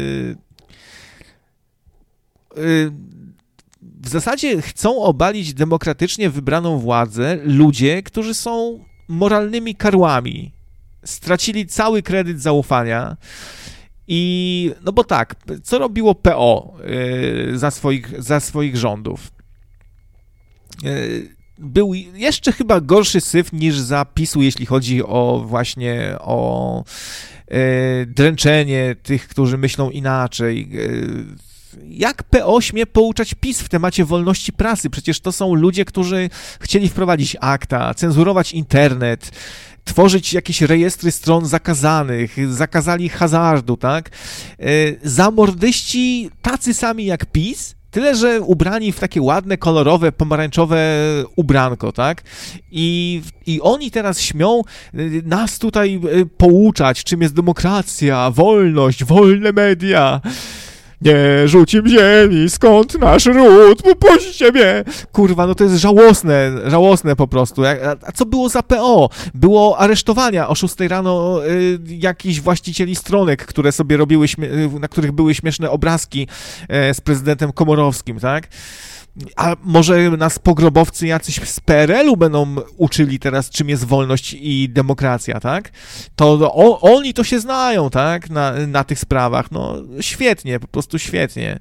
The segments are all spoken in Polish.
w zasadzie chcą obalić demokratycznie wybraną władzę ludzie, którzy są moralnymi karłami. Stracili cały kredyt zaufania i, no bo tak, co robiło PO za swoich rządów? Był jeszcze chyba gorszy syf niż za PiS-u, jeśli chodzi o dręczenie tych, którzy myślą inaczej. Jak PO śmie pouczać PiS w temacie wolności prasy? Przecież to są ludzie, którzy chcieli wprowadzić akta, cenzurować internet, tworzyć jakieś rejestry stron zakazanych, zakazali hazardu, tak? Zamordyści tacy sami jak PiS, tyle że ubrani w takie ładne, kolorowe, pomarańczowe ubranko, tak? I oni teraz śmią nas tutaj pouczać, czym jest demokracja, wolność, wolne media. Nie rzuć im ziemi, skąd nasz ród, puśćcie mnie! Kurwa, no to jest żałosne po prostu. A co było za PO? Było aresztowania o 6 rano jakichś właścicieli stronek, które sobie robiły, na których były śmieszne obrazki z prezydentem Komorowskim, tak? A może nas pogrobowcy jacyś z PRL-u będą uczyli teraz, czym jest wolność i demokracja, tak? To oni to się znają, tak? Na tych sprawach. No świetnie, po prostu świetnie.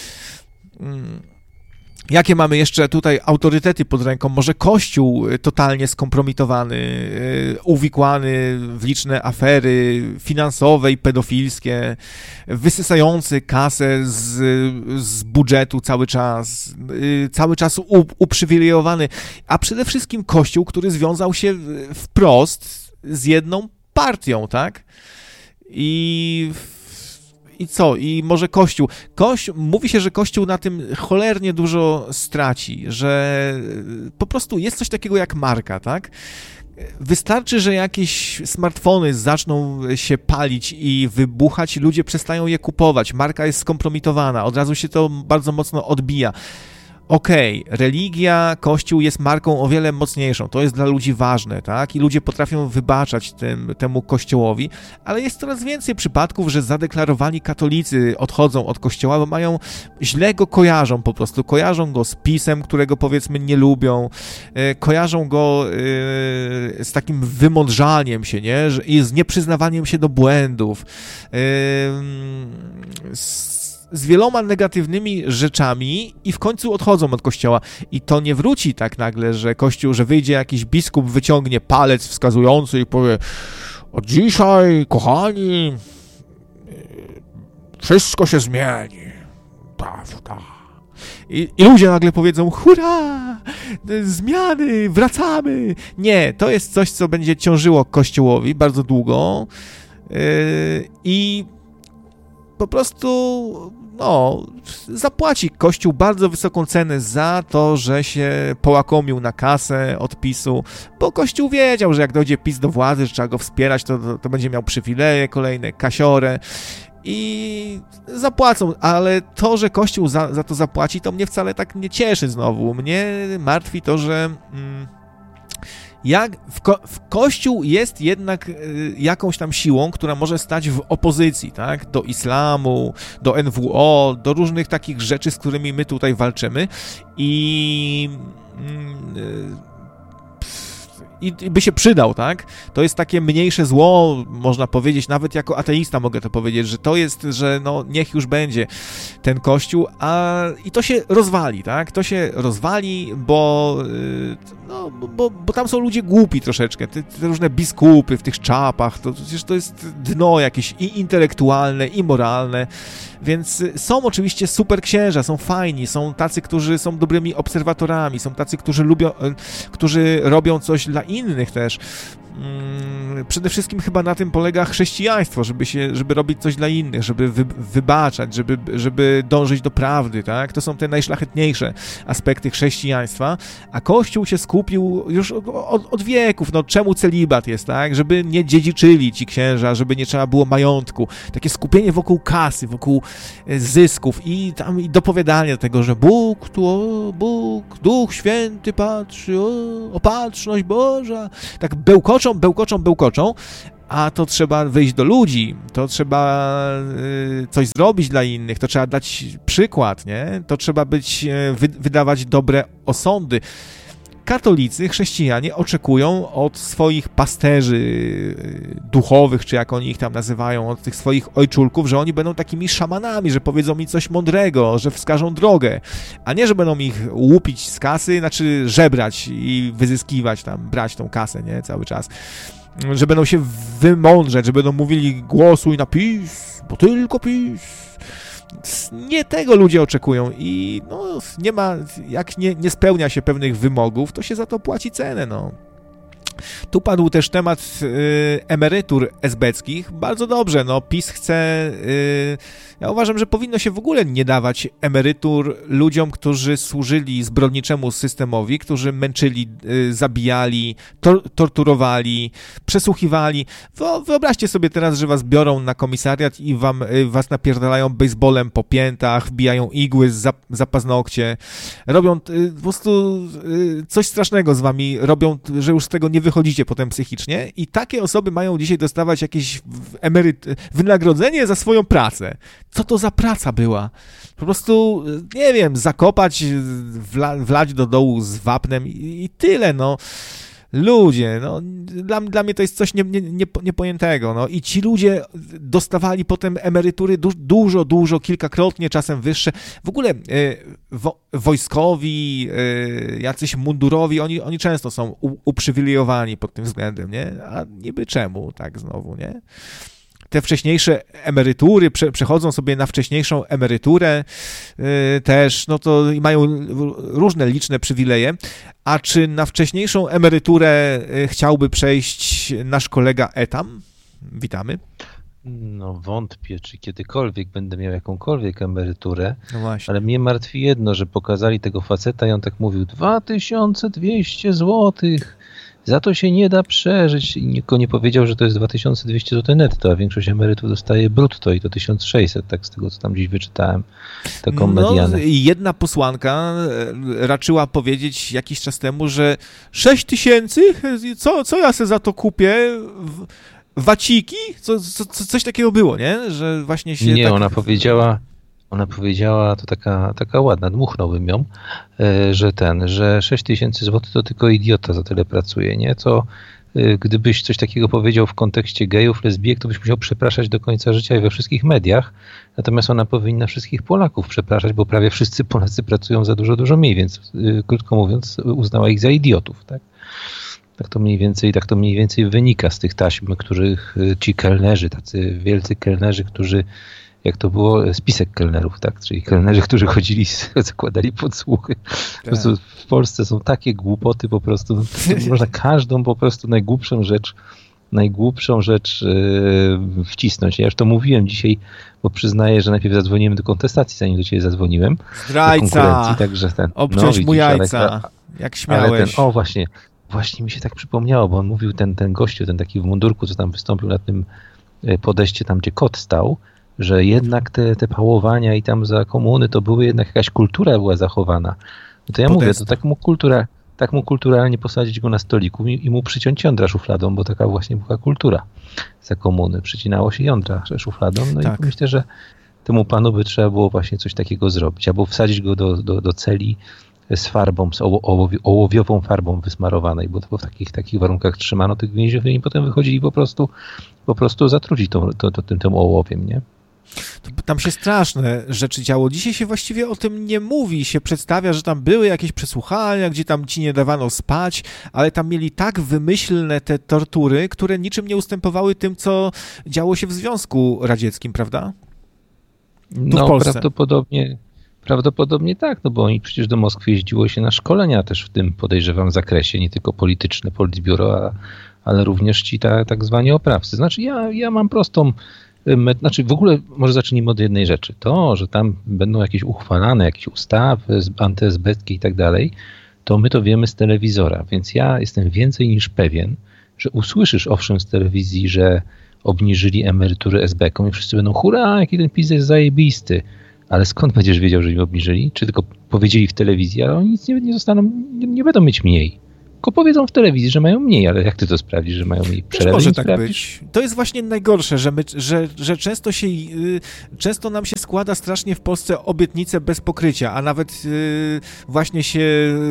Jakie mamy jeszcze tutaj autorytety pod ręką? Może Kościół totalnie skompromitowany, uwikłany w liczne afery finansowe i pedofilskie, wysysający kasę z budżetu cały czas uprzywilejowany, a przede wszystkim Kościół, który związał się wprost z jedną partią, tak? I co? I może Kościół. Mówi się, że Kościół na tym cholernie dużo straci, że po prostu jest coś takiego jak marka, tak? Wystarczy, że jakieś smartfony zaczną się palić i wybuchać, ludzie przestają je kupować, marka jest skompromitowana, od razu się to bardzo mocno odbija. Okej, religia, Kościół jest marką o wiele mocniejszą, to jest dla ludzi ważne, tak? I ludzie potrafią wybaczać temu Kościołowi, ale jest coraz więcej przypadków, że zadeklarowani katolicy odchodzą od Kościoła, bo źle go kojarzą po prostu, kojarzą go z PiS-em, którego powiedzmy nie lubią, kojarzą go z takim wymądrzaniem się, nie? I z nieprzyznawaniem się do błędów, z wieloma negatywnymi rzeczami i w końcu odchodzą od Kościoła. I to nie wróci tak nagle, że Kościół, że wyjdzie jakiś biskup, wyciągnie palec wskazujący i powie: od dzisiaj, kochani, wszystko się zmieni. Prawda. I ludzie nagle powiedzą: hurra, zmiany, wracamy. Nie, to jest coś, co będzie ciążyło Kościołowi bardzo długo i po prostu, zapłaci Kościół bardzo wysoką cenę za to, że się połakomił na kasę od PiS-u, bo Kościół wiedział, że jak dojdzie PiS do władzy, że trzeba go wspierać, to będzie miał przywileje kolejne, kasiorę i zapłacą, ale to, że Kościół za to zapłaci, to mnie wcale tak nie cieszy znowu. Mnie martwi to, że Kościół jest jednak jakąś tam siłą, która może stać w opozycji, tak, do islamu, do NWO, do różnych takich rzeczy, z którymi my tutaj walczymy i by się przydał, tak? To jest takie mniejsze zło, można powiedzieć, nawet jako ateista mogę to powiedzieć, że to jest, że niech już będzie ten Kościół, i to się rozwali, tak? To się rozwali, bo tam są ludzie głupi troszeczkę, te różne biskupy w tych czapach, to przecież to jest dno jakieś i intelektualne, i moralne, więc są oczywiście super księża, są fajni, są tacy, którzy są dobrymi obserwatorami, są tacy, którzy robią coś dla innych też. Przede wszystkim chyba na tym polega chrześcijaństwo, żeby robić coś dla innych, żeby wybaczać, żeby dążyć do prawdy, tak? To są te najszlachetniejsze aspekty chrześcijaństwa, a Kościół się skupił już od wieków, czemu celibat jest, tak? Żeby nie dziedziczyli ci księża, żeby nie trzeba było majątku, takie skupienie wokół kasy, wokół zysków i dopowiadanie tego, że Bóg, Duch Święty patrzy, opatrzność Boża, tak bełkoczą bełkoczą, a to trzeba wyjść do ludzi, to trzeba coś zrobić dla innych, to trzeba dać przykład, nie? To trzeba wydawać dobre osądy. Katolicy, chrześcijanie oczekują od swoich pasterzy duchowych, czy jak oni ich tam nazywają, od tych swoich ojczulków, że oni będą takimi szamanami, że powiedzą mi coś mądrego, że wskażą drogę, a nie, że będą ich łupić z kasy, znaczy żebrać i wyzyskiwać tam, brać tą kasę, nie, cały czas. Że będą się wymądrzeć, że będą mówili głosuj na PiS, bo tylko PiS. Nie tego ludzie oczekują i no, nie ma, jak nie spełnia się pewnych wymogów, to się za to płaci cenę, no. Tu padł też temat emerytur esbeckich. Bardzo dobrze, no PiS chce... ja uważam, że powinno się w ogóle nie dawać emerytur ludziom, którzy służyli zbrodniczemu systemowi, którzy męczyli, zabijali, torturowali, przesłuchiwali. Wyobraźcie sobie teraz, że was biorą na komisariat i was napierdalają baseballem po piętach, wbijają igły za paznokcie, robią po prostu coś strasznego z wami, robią, że już z tego nie wychodzicie potem psychicznie i takie osoby mają dzisiaj dostawać jakieś wynagrodzenie za swoją pracę. Co to za praca była? Po prostu, nie wiem, zakopać, wlać do dołu z wapnem i tyle, no. Ludzie, no, dla mnie to jest coś niepojętego, no. I ci ludzie dostawali potem emerytury dużo, kilkakrotnie, czasem wyższe. W ogóle wojskowi, jacyś mundurowi, oni często są uprzywilejowani pod tym względem, nie? A niby czemu tak znowu, nie? Te wcześniejsze emerytury, przechodzą sobie na wcześniejszą emeryturę też, no to mają różne liczne przywileje. A czy na wcześniejszą emeryturę chciałby przejść nasz kolega Etam? Witamy. No wątpię, czy kiedykolwiek będę miał jakąkolwiek emeryturę, no właśnie. Ale mnie martwi jedno, że pokazali tego faceta i on tak mówił 2200 złotych. Za to się nie da przeżyć. I nikt nie powiedział, że to jest 2200 zł netto, a większość emerytów dostaje brutto i to 1600, tak z tego, co tam gdzieś wyczytałem. Taką medianę. No, jedna posłanka raczyła powiedzieć jakiś czas temu, że 6000? Co ja se za to kupię? Waciki? Coś takiego było, nie? Że właśnie się... Nie, tak... Ona powiedziała, to taka ładna, dmuchnąłbym ją, że 6000 zł to tylko idiota za tyle pracuje, nie? Co gdybyś coś takiego powiedział w kontekście gejów, lesbijek, to byś musiał przepraszać do końca życia i we wszystkich mediach. Natomiast ona powinna wszystkich Polaków przepraszać, bo prawie wszyscy Polacy pracują za dużo mniej, więc krótko mówiąc uznała ich za idiotów, tak? Tak to mniej więcej wynika z tych taśm, których ci kelnerzy, tacy wielcy kelnerzy, którzy, jak to było, spisek kelnerów, tak? Czyli kelnerzy, którzy chodzili, zakładali podsłuchy. Po prostu w Polsce są takie głupoty po prostu, można każdą po prostu najgłupszą rzecz wcisnąć. Ja już to mówiłem dzisiaj, bo przyznaję, że najpierw zadzwoniłem do kontestacji, zanim do ciebie zadzwoniłem. Zdrajca! Także obciąć mu jajca, jak śmiałeś. Właśnie mi się tak przypomniało, bo on mówił, ten gościu, ten taki w mundurku, co tam wystąpił na tym podejście tam, gdzie kot stał, że jednak te pałowania i tam za komuny to były jednak jakaś kultura była zachowana. No to ja mówię, to tak mu kulturalnie posadzić go na stoliku i mu przyciąć jądra szufladą, bo taka właśnie była kultura za komuny. Przycinało się jądra szufladą, no tak. I myślę, że temu panu by trzeba było właśnie coś takiego zrobić, albo wsadzić go do celi z farbą, z ołowiową farbą wysmarowanej, bo to w takich warunkach trzymano tych więźniów i potem wychodzili po prostu zatrudzić tym ołowiem, nie? Tam się straszne rzeczy działo. Dzisiaj się właściwie o tym nie mówi. Się przedstawia, że tam były jakieś przesłuchania, gdzie tam ci nie dawano spać, ale tam mieli tak wymyślne te tortury, które niczym nie ustępowały tym, co działo się w Związku Radzieckim, prawda? No, prawdopodobnie tak, no bo oni przecież do Moskwy jeździło się na szkolenia też w tym, podejrzewam, zakresie, nie tylko polityczne, politbiuro, ale również ci tak zwani oprawcy. Znaczy ja mam prostą, w ogóle może zacznijmy od jednej rzeczy. To, że tam będą jakieś uchwalane, jakieś ustawy antyesbeckie i tak dalej, to my to wiemy z telewizora, więc ja jestem więcej niż pewien, że usłyszysz owszem z telewizji, że obniżyli emerytury esbekom i wszyscy będą hurra, jaki ten PiS jest zajebisty. Ale skąd będziesz wiedział, że im obniżyli? Czy tylko powiedzieli w telewizji, ale oni nic nie zostaną, nie będą mieć mniej. Tylko powiedzą w telewizji, że mają mniej, ale jak ty to sprawdzisz, że mają mniej? Też może tak być. To jest właśnie najgorsze, że często nam się składa strasznie w Polsce obietnice bez pokrycia, a nawet właśnie się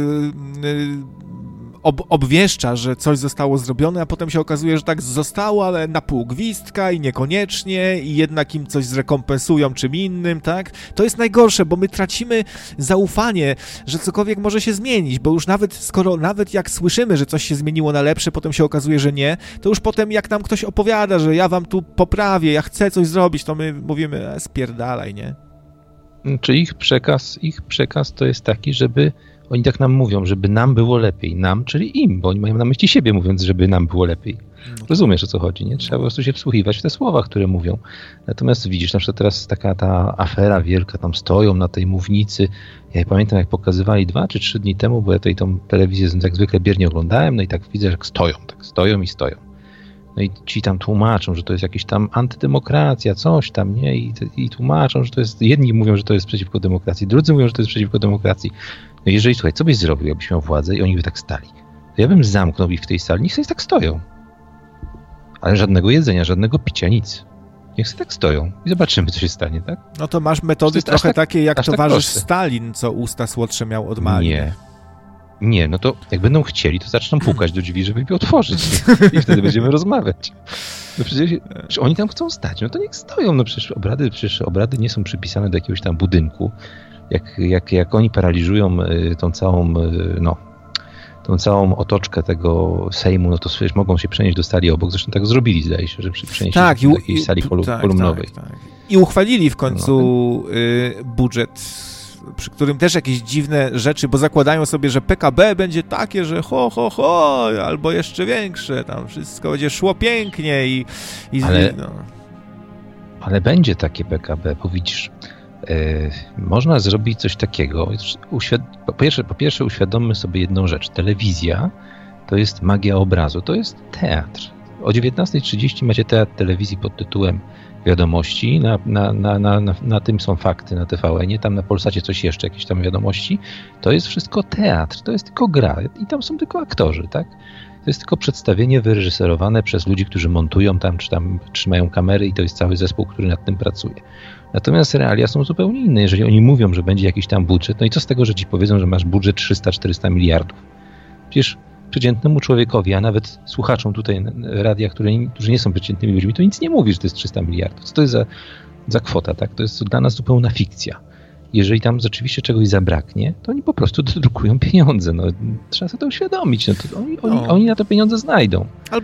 obwieszcza, że coś zostało zrobione, a potem się okazuje, że tak zostało, ale na pół gwizdka i niekoniecznie i jednak im coś zrekompensują czym innym, tak? To jest najgorsze, bo my tracimy zaufanie, że cokolwiek może się zmienić, bo już nawet jak słyszymy, że coś się zmieniło na lepsze, potem się okazuje, że nie, to już potem jak nam ktoś opowiada, że ja wam tu poprawię, ja chcę coś zrobić, to my mówimy, spierdalaj, nie? Czy ich przekaz to jest taki, żeby oni tak nam mówią, żeby nam było lepiej. Nam, czyli im, bo oni mają na myśli siebie, mówiąc, żeby nam było lepiej. Rozumiesz, o co chodzi, nie? Trzeba po prostu się wsłuchiwać w te słowa, które mówią. Natomiast widzisz, na przykład teraz taka ta afera wielka, tam stoją na tej mównicy. Ja pamiętam, jak pokazywali 2 czy 3 dni temu, bo ja tutaj tą telewizję jak zwykle biernie oglądałem, no i tak widzę, jak stoją i stoją. No i ci tam tłumaczą, że to jest jakaś tam antydemokracja, coś tam, nie? I tłumaczą, że to jest... Jedni mówią, że to jest przeciwko demokracji, drudzy mówią, że to jest przeciwko demokracji. No jeżeli, słuchaj, co byś zrobił, jakbyś miał władzę i oni by tak stali? To ja bym zamknął ich w tej sali, niech sobie tak stoją. Ale żadnego jedzenia, żadnego picia, nic. Niech sobie tak stoją i zobaczymy, co się stanie, tak? No to masz metody trochę takie, jak towarzysz Stalin, co usta słodsze miał od Malin. Nie, no to jak będą chcieli, to zaczną pukać do drzwi, żeby je otworzyć. I wtedy będziemy rozmawiać. No przecież oni tam chcą stać, no to niech stoją. No przecież obrady nie są przypisane do jakiegoś tam budynku. Jak oni paraliżują tą całą otoczkę tego Sejmu, no to przecież mogą się przenieść do sali obok. Zresztą tak zrobili, zdaje się, że przenieśli się do takiej sali kolumnowej. Tak. I uchwalili w końcu budżet, przy którym też jakieś dziwne rzeczy, bo zakładają sobie, że PKB będzie takie, że albo jeszcze większe, tam wszystko będzie szło pięknie ale będzie takie PKB, bo widzisz, można zrobić coś takiego. Po pierwsze uświadommy sobie jedną rzecz. Telewizja to jest magia obrazu, to jest teatr. O 19:30 macie teatr telewizji pod tytułem Wiadomości, na tym są fakty, na TVN-ie, tam na Polsacie coś jeszcze, jakieś tam wiadomości. To jest wszystko teatr, to jest tylko gra i tam są tylko aktorzy, tak? To jest tylko przedstawienie wyreżyserowane przez ludzi, którzy montują tam, czy tam trzymają kamery i to jest cały zespół, który nad tym pracuje. Natomiast realia są zupełnie inne. Jeżeli oni mówią, że będzie jakiś tam budżet, no i co z tego, że ci powiedzą, że masz budżet 300-400 miliardów? Przecież przeciętnemu człowiekowi, a nawet słuchaczom tutaj radia, którzy nie są przeciętnymi ludźmi, to nic nie mówi, że to jest 300 miliardów. Co to jest za kwota, tak? To jest dla nas zupełna fikcja. Jeżeli tam rzeczywiście czegoś zabraknie, to oni po prostu dodrukują pieniądze. No, trzeba sobie to uświadomić. No, to oni na to pieniądze znajdą.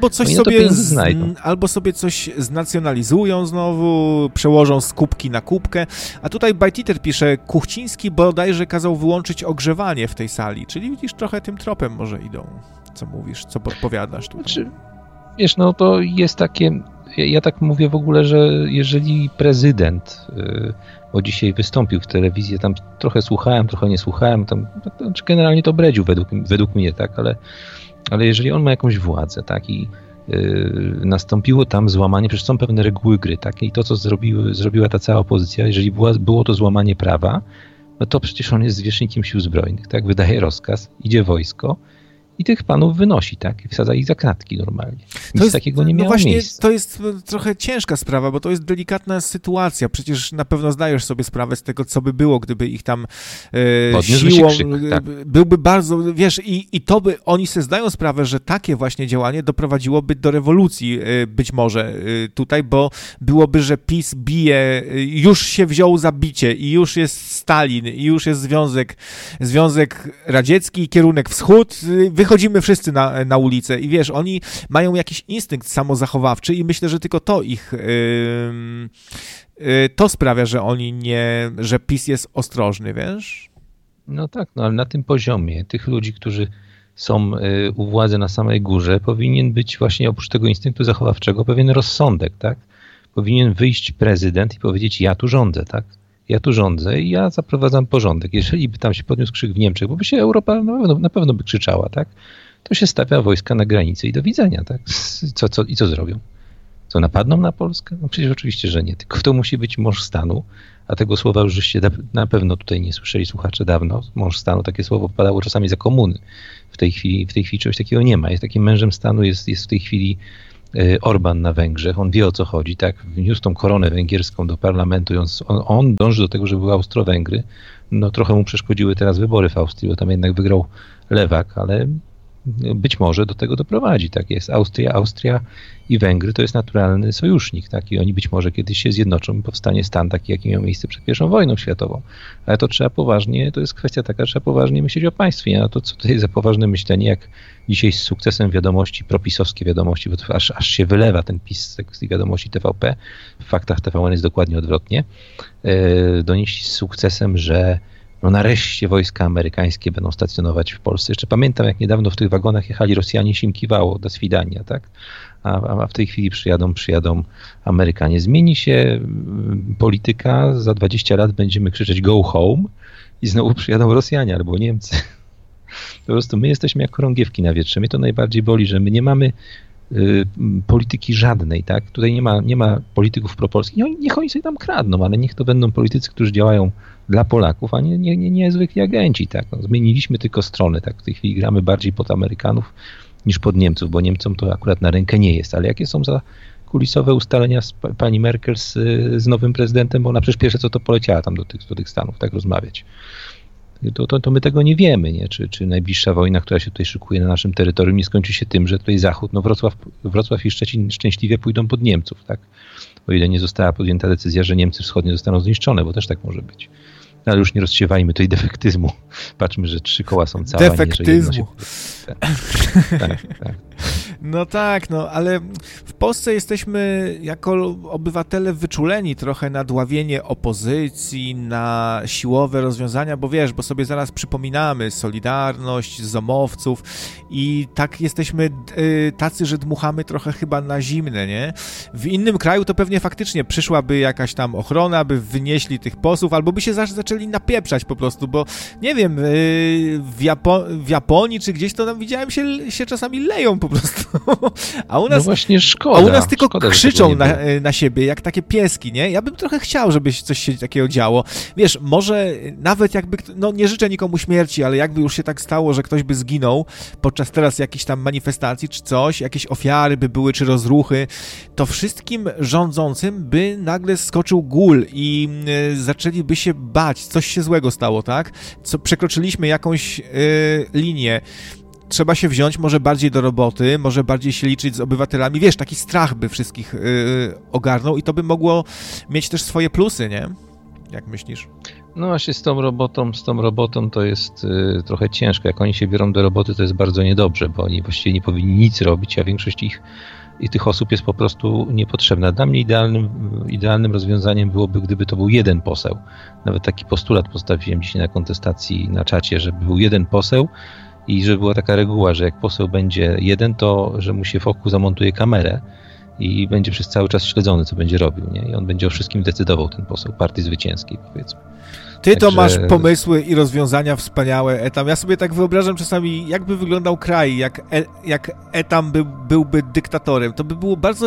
Albo sobie coś znacjonalizują znowu, przełożą z kubki na kubkę. A tutaj Bajtiter pisze, Kuchciński bodajże kazał wyłączyć ogrzewanie w tej sali. Czyli widzisz, trochę tym tropem może idą. Co mówisz, co podpowiadasz tutaj? Znaczy, wiesz, no to jest takie... Ja tak mówię w ogóle, że jeżeli prezydent... bo dzisiaj wystąpił w telewizji, tam trochę słuchałem, trochę nie słuchałem, generalnie to bredził według mnie, tak, ale jeżeli on ma jakąś władzę, tak, i nastąpiło tam złamanie, przecież są pewne reguły gry, tak, i to, co zrobiła ta cała opozycja, jeżeli było to złamanie prawa, no to przecież on jest zwierzchnikiem sił zbrojnych, tak, wydaje rozkaz, idzie wojsko, i tych panów wynosi, tak? I wsadza ich za kratki normalnie. Nic takiego nie miało miejsca. To jest trochę ciężka sprawa, bo to jest delikatna sytuacja. Przecież na pewno zdajesz sobie sprawę z tego, co by było, gdyby ich tam siłą... Krzyk, tak. Byłby bardzo... Wiesz, i to by... Oni sobie zdają sprawę, że takie właśnie działanie doprowadziłoby do rewolucji być może tutaj, bo byłoby, że PiS bije, już się wziął za bicie i już jest Stalin, i już jest Związek Radziecki, kierunek wschód, wychodzimy wszyscy na ulicę i wiesz, oni mają jakiś instynkt samozachowawczy i myślę, że tylko to ich to sprawia, że PiS jest ostrożny, wiesz? No tak, no ale na tym poziomie tych ludzi, którzy są u władzy na samej górze, powinien być właśnie oprócz tego instynktu zachowawczego pewien rozsądek, tak? Powinien wyjść prezydent i powiedzieć, ja tu rządzę, tak? Ja tu rządzę i ja zaprowadzam porządek. Jeżeli by tam się podniósł krzyk w Niemczech, bo by się Europa na pewno by krzyczała, tak? To się stawia wojska na granicy i do widzenia, tak? Co zrobią? Co, napadną na Polskę? No przecież oczywiście, że nie. Tylko to musi być mąż stanu, a tego słowa już żeście na pewno tutaj nie słyszeli słuchacze dawno. Mąż stanu, takie słowo padało czasami za komuny W tej chwili czegoś takiego nie ma. Jest takim mężem stanu, jest w tej chwili Orban na Węgrzech. On wie, o co chodzi, tak? Wniósł tą koronę węgierską do parlamentu i on dąży do tego, żeby były Austro-Węgry. No trochę mu przeszkodziły teraz wybory w Austrii, bo tam jednak wygrał lewak, ale być może do tego doprowadzi, tak jest. Austria i Węgry to jest naturalny sojusznik, tak? I oni być może kiedyś się zjednoczą i powstanie stan taki, jaki miał miejsce przed I wojną światową. Ale to trzeba poważnie, to jest kwestia taka, trzeba poważnie myśleć o państwie. No to co to jest za poważne myślenie, jak dzisiaj z sukcesem wiadomości, propisowskie wiadomości, bo to aż się wylewa ten PiS z tych wiadomości TVP, w faktach TVN jest dokładnie odwrotnie, donieść z sukcesem, że no nareszcie wojska amerykańskie będą stacjonować w Polsce. Jeszcze pamiętam, jak niedawno w tych wagonach jechali Rosjanie, się im kiwało, do swidania, tak? A w tej chwili przyjadą Amerykanie. Zmieni się polityka, za 20 lat będziemy krzyczeć go home i znowu przyjadą Rosjanie albo Niemcy. Po prostu my jesteśmy jak chorągiewki na wietrze. Mnie to najbardziej boli, że my nie mamy polityki żadnej, tak? Tutaj nie ma polityków propolskich. Niech oni sobie tam kradną, ale niech to będą politycy, którzy działają dla Polaków, a nie zwykli agenci, tak? No, zmieniliśmy tylko strony, tak? W tej chwili gramy bardziej pod Amerykanów niż pod Niemców, bo Niemcom to akurat na rękę nie jest, ale jakie są za kulisowe ustalenia z pani Merkel z nowym prezydentem, bo ona przecież pierwsze co to poleciała tam do tych Stanów, tak rozmawiać. To my tego nie wiemy, nie? Czy najbliższa wojna, która się tutaj szykuje na naszym terytorium, nie skończy się tym, że tutaj Zachód, no Wrocław i Szczecin szczęśliwie pójdą pod Niemców, tak? O ile nie została podjęta decyzja, że Niemcy wschodnie zostaną zniszczone, bo też tak może być. No, ale już nie rozsiewajmy tutaj defektyzmu. Patrzmy, że 3 koła są całe. Defektyzmu. Tak. No tak, no ale w Polsce jesteśmy jako obywatele wyczuleni trochę na dławienie opozycji, na siłowe rozwiązania, bo wiesz, bo sobie zaraz przypominamy Solidarność, zomowców i tak jesteśmy tacy, że dmuchamy trochę chyba na zimne, nie? W innym kraju to pewnie faktycznie przyszłaby jakaś tam ochrona, by wynieśli tych posłów, albo by się zaczęli napieprzać po prostu, bo nie wiem, w Japonii czy gdzieś to tam widziałem się czasami leją po prostu. A u nas, no właśnie szkoda. A u nas tylko krzyczą na siebie, jak takie pieski, nie? Ja bym trochę chciał, żeby coś się takiego działo. Wiesz, może nawet jakby, no nie życzę nikomu śmierci, ale jakby już się tak stało, że ktoś by zginął podczas teraz jakiejś tam manifestacji czy coś, jakieś ofiary by były, czy rozruchy, to wszystkim rządzącym by nagle skoczył gól i zaczęliby się bać, coś się złego stało, tak? Przekroczyliśmy jakąś linię. Trzeba się wziąć może bardziej do roboty, może bardziej się liczyć z obywatelami. Wiesz, taki strach by wszystkich ogarnął i to by mogło mieć też swoje plusy, nie? Jak myślisz? No właśnie z tą robotą to jest trochę ciężko. Jak oni się biorą do roboty, to jest bardzo niedobrze, bo oni właściwie nie powinni nic robić, a większość tych osób jest po prostu niepotrzebna. Dla mnie idealnym rozwiązaniem byłoby, gdyby to był jeden poseł. Nawet taki postulat postawiłem dzisiaj na kontestacji na czacie, żeby był jeden poseł, i że była taka reguła, że jak poseł będzie jeden, to że mu się wokół zamontuje kamerę i będzie przez cały czas śledzony, co będzie robił, nie? I on będzie o wszystkim decydował, ten poseł partii zwycięskiej, powiedzmy. Ty to masz pomysły i rozwiązania wspaniałe, Etam. Ja sobie tak wyobrażam czasami, jakby wyglądał kraj, jak Etam byłby dyktatorem. To by było bardzo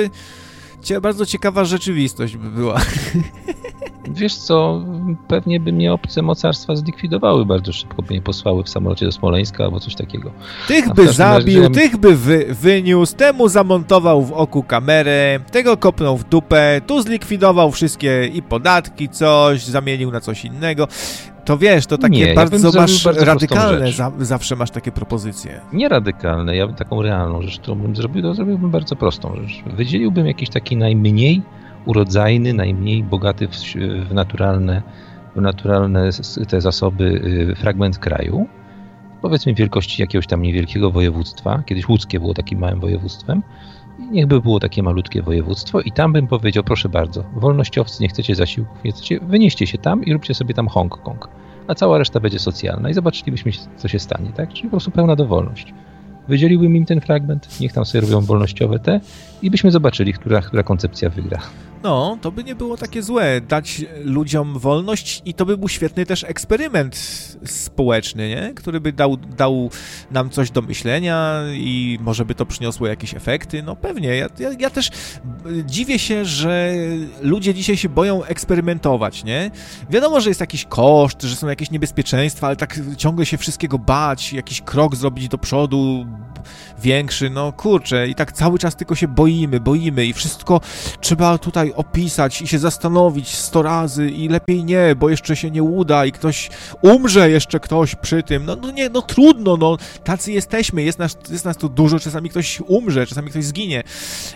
ciekawa rzeczywistość by była. Wiesz co, pewnie by mnie obce mocarstwa zlikwidowały bardzo szybko, by mnie posłały w samolocie do Smoleńska albo coś takiego. Tych by zabił, tych by wyniósł, temu zamontował w oku kamerę, tego kopnął w dupę, tu zlikwidował wszystkie i podatki, coś, zamienił na coś innego. To wiesz, to takie bardzo masz radykalne, zawsze masz takie propozycje. Nie radykalne, ja bym taką realną rzecz, którą bym zrobił, to zrobiłbym bardzo prostą rzecz. Wydzieliłbym jakiś taki najmniej urodzajny, najmniej bogaty w naturalne te zasoby fragment kraju, powiedzmy wielkości jakiegoś tam niewielkiego województwa, kiedyś łódzkie było takim małym województwem, niech by było takie malutkie województwo i tam bym powiedział, proszę bardzo, wolnościowcy, nie chcecie zasiłków, nie chcecie, wynieście się tam i róbcie sobie tam Hongkong, a cała reszta będzie socjalna i zobaczylibyśmy, co się stanie, tak? Czyli po prostu pełna dowolność. Wydzieliłbym im ten fragment, niech tam sobie robią wolnościowe te i byśmy zobaczyli, która koncepcja wygra. No, to by nie było takie złe, dać ludziom wolność i to by był świetny też eksperyment społeczny, nie? Który by dał nam coś do myślenia i może by to przyniosło jakieś efekty. No pewnie, ja też dziwię się, że ludzie dzisiaj się boją eksperymentować, nie? Wiadomo, że jest jakiś koszt, że są jakieś niebezpieczeństwa, ale tak ciągle się wszystkiego bać, jakiś krok zrobić do przodu większy, no kurczę, i tak cały czas tylko się boimy i wszystko trzeba tutaj opisać i się zastanowić 100 razy i lepiej nie, bo jeszcze się nie uda i ktoś umrze jeszcze ktoś przy tym, no nie, no trudno, no tacy jesteśmy, jest nas tu dużo, czasami ktoś umrze, czasami ktoś zginie,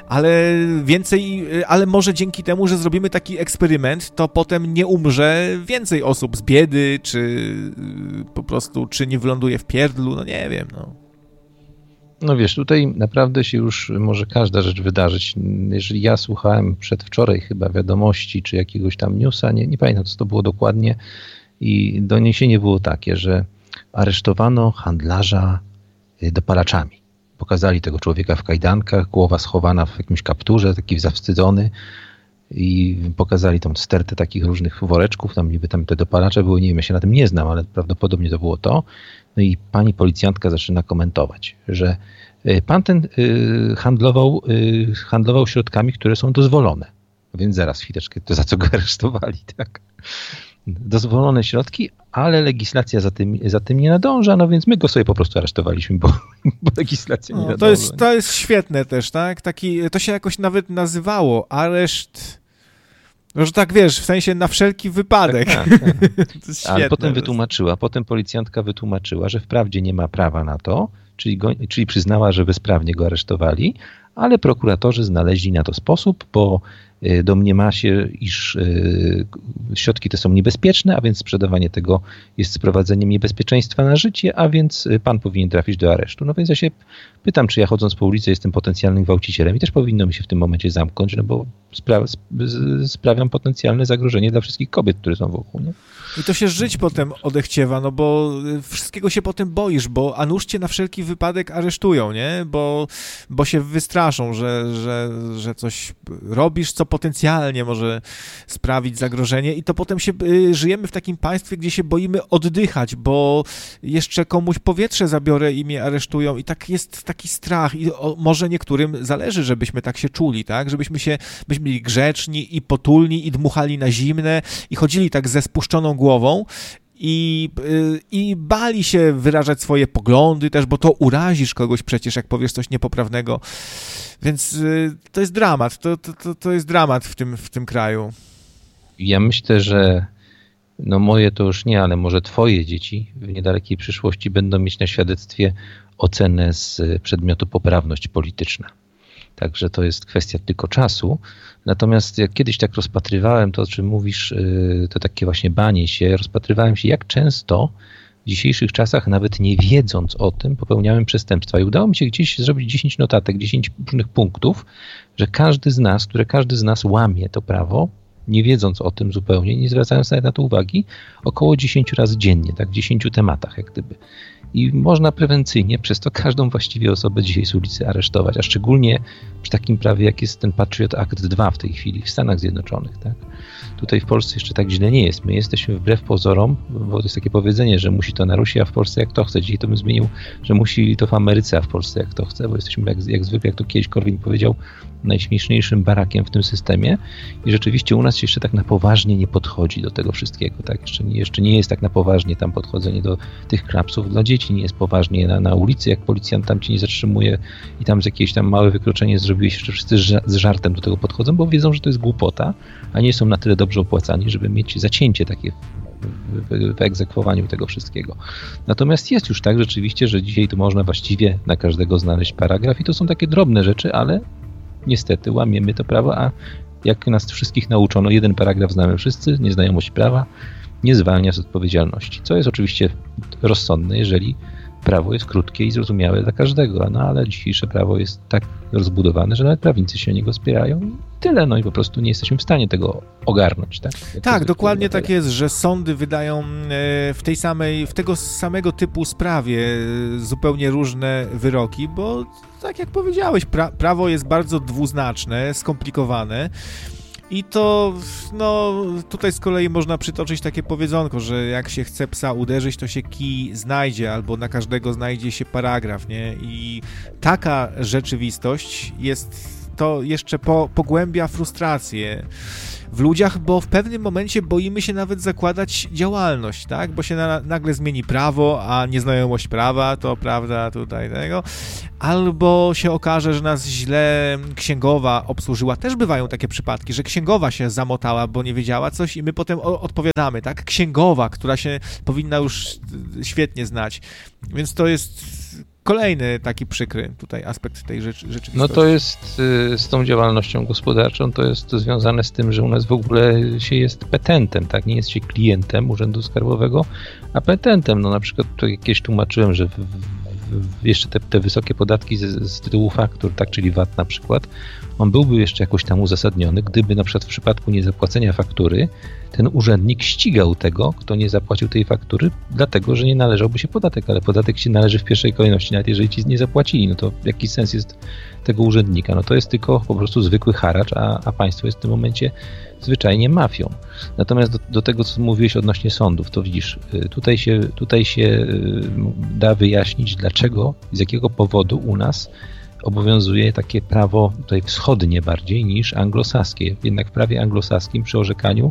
ale może dzięki temu, że zrobimy taki eksperyment, to potem nie umrze więcej osób z biedy, czy po prostu, czy nie wyląduje w pierdlu, no nie wiem, no. No wiesz, tutaj naprawdę się już może każda rzecz wydarzyć. Jeżeli ja słuchałem przedwczoraj chyba wiadomości, czy jakiegoś tam newsa, nie pamiętam co to było dokładnie, i doniesienie było takie, że aresztowano handlarza dopalaczami. Pokazali tego człowieka w kajdankach, głowa schowana w jakimś kapturze, taki zawstydzony, i pokazali tą stertę takich różnych woreczków, tam niby tam te dopalacze były, nie wiem, ja się na tym nie znam, ale prawdopodobnie to było to. No i pani policjantka zaczyna komentować, że pan ten handlował środkami, które są dozwolone. No więc zaraz, chwileczkę, to za co go aresztowali, tak? Dozwolone środki, ale legislacja za tym nie nadąża, no więc my go sobie po prostu aresztowaliśmy, bo legislacja nie nadąża. To jest świetne też, tak? To się jakoś nawet nazywało areszt... Że tak wiesz, w sensie na wszelki wypadek. Tak. To jest ale potem policjantka wytłumaczyła, że wprawdzie nie ma prawa na to, czyli przyznała, że bezprawnie go aresztowali, ale prokuratorzy znaleźli na to sposób, bo domniema się, iż środki te są niebezpieczne, a więc sprzedawanie tego jest sprowadzeniem niebezpieczeństwa na życie, a więc pan powinien trafić do aresztu. No więc ja się pytam, czy ja chodząc po ulicy jestem potencjalnym gwałcicielem i też powinno mi się w tym momencie zamknąć, no bo sprawiam potencjalne zagrożenie dla wszystkich kobiet, które są wokół. Nie? I to się żyć potem odechciewa, no bo wszystkiego się potem boisz, a nuż cię na wszelki wypadek aresztują, nie? Bo się wystraszą, że coś robisz, co potencjalnie może sprawić zagrożenie i to potem żyjemy w takim państwie, gdzie się boimy oddychać, bo jeszcze komuś powietrze zabiorę i mnie aresztują i tak jest taki strach i może niektórym zależy, żebyśmy tak się czuli, tak? Żebyśmy byli grzeczni i potulni i dmuchali na zimne i chodzili tak ze spuszczoną głową i bali się wyrażać swoje poglądy też, bo to urazisz kogoś przecież, jak powiesz coś niepoprawnego. Więc to jest dramat, to jest dramat w tym kraju. Ja myślę, że no moje to już nie, ale może twoje dzieci w niedalekiej przyszłości będą mieć na świadectwie ocenę z przedmiotu poprawność polityczna. Także to jest kwestia tylko czasu. Natomiast jak kiedyś tak rozpatrywałem to, o czym mówisz, to takie właśnie banie się, rozpatrywałem się, jak często w dzisiejszych czasach, nawet nie wiedząc o tym, popełniałem przestępstwa. I udało mi się gdzieś zrobić 10 notatek, 10 różnych punktów, że każdy z nas łamie to prawo, nie wiedząc o tym zupełnie, nie zwracając nawet na to uwagi, około 10 razy dziennie, tak w 10 tematach jak gdyby. I można prewencyjnie przez to każdą właściwie osobę dzisiaj z ulicy aresztować, a szczególnie przy takim prawie, jak jest ten Patriot Act 2 w tej chwili w Stanach Zjednoczonych. Tak? Tutaj w Polsce jeszcze tak źle nie jest. My jesteśmy wbrew pozorom, bo to jest takie powiedzenie, że musi to na Rusi, a w Polsce jak to chce. Dzisiaj to bym zmienił, że musi to w Ameryce, a w Polsce jak to chce, bo jesteśmy jak zwykle, jak to kiedyś Korwin powiedział, najśmieszniejszym barakiem w tym systemie i rzeczywiście u nas się jeszcze tak na poważnie nie podchodzi do tego wszystkiego. Tak? Jeszcze nie jest tak na poważnie tam podchodzenie do tych klapsów dla dzieci, nie jest poważnie na ulicy, jak policjant tam cię nie zatrzymuje i tam z jakieś tam małe wykroczenie zrobiłeś, jeszcze wszyscy z żartem do tego podchodzą, bo wiedzą, że to jest głupota, a nie są na tyle dobrze opłacani, żeby mieć zacięcie takie w egzekwowaniu tego wszystkiego. Natomiast jest już tak rzeczywiście, że dzisiaj to można właściwie na każdego znaleźć paragraf i to są takie drobne rzeczy, ale niestety łamiemy to prawo, a jak nas wszystkich nauczono, jeden paragraf znamy wszyscy, nieznajomość prawa nie zwalnia z odpowiedzialności, co jest oczywiście rozsądne, jeżeli prawo jest krótkie i zrozumiałe dla każdego, no ale dzisiejsze prawo jest tak rozbudowane, że nawet prawnicy się o niego spierają i tyle, no i po prostu nie jesteśmy w stanie tego ogarnąć. Tak, dokładnie tak jest, że sądy wydają w tego samego typu sprawie zupełnie różne wyroki, bo tak jak powiedziałeś, prawo jest bardzo dwuznaczne, skomplikowane I to, no, tutaj z kolei można przytoczyć takie powiedzonko, że jak się chce psa uderzyć, to się kij znajdzie, albo na każdego znajdzie się paragraf, nie? I taka rzeczywistość to jeszcze pogłębia frustrację w ludziach, bo w pewnym momencie boimy się nawet zakładać działalność, tak? Bo się nagle zmieni prawo, a nieznajomość prawa to, prawda, tutaj tego, albo się okaże, że nas źle księgowa obsłużyła. Też bywają takie przypadki, że księgowa się zamotała, bo nie wiedziała coś i my potem odpowiadamy, tak? Księgowa, która się powinna już świetnie znać. Więc to jest kolejny taki przykry tutaj aspekt tej rzeczywistości. No to jest z tą działalnością gospodarczą, to jest to związane z tym, że u nas w ogóle się jest petentem, tak? Nie jest się klientem Urzędu Skarbowego, a petentem. No na przykład to jakieś tłumaczyłem, że jeszcze te wysokie podatki z tytułu faktur, tak, czyli VAT na przykład, on byłby jeszcze jakoś tam uzasadniony, gdyby na przykład w przypadku niezapłacenia faktury ten urzędnik ścigał tego, kto nie zapłacił tej faktury, dlatego, że nie należałby się podatek, ale podatek się należy w pierwszej kolejności, nawet jeżeli ci nie zapłacili, no to jaki sens jest tego urzędnika? No to jest tylko po prostu zwykły haracz, a państwo jest w tym momencie zwyczajnie mafią. Natomiast do tego, co mówiłeś odnośnie sądów, to widzisz, tutaj się da wyjaśnić, dlaczego, z jakiego powodu u nas obowiązuje takie prawo tutaj wschodnie bardziej niż anglosaskie. Jednak w prawie anglosaskim przy orzekaniu